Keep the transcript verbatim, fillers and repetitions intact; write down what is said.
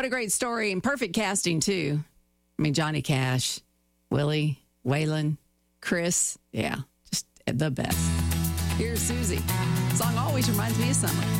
What a great story and perfect casting, too. I mean, Johnny Cash, Willie, Waylon, Chris. Yeah, just the best. Here's Susie. Song always reminds me of summer.